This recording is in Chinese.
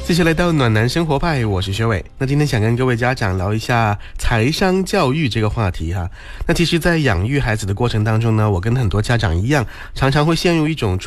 继续来到暖男生活派，我是薛伟。那今天想跟各位家长聊一下财商教育这个话题哈。那其实在养育孩子的过程当中呢，我跟很多家长一样，常常会陷入一种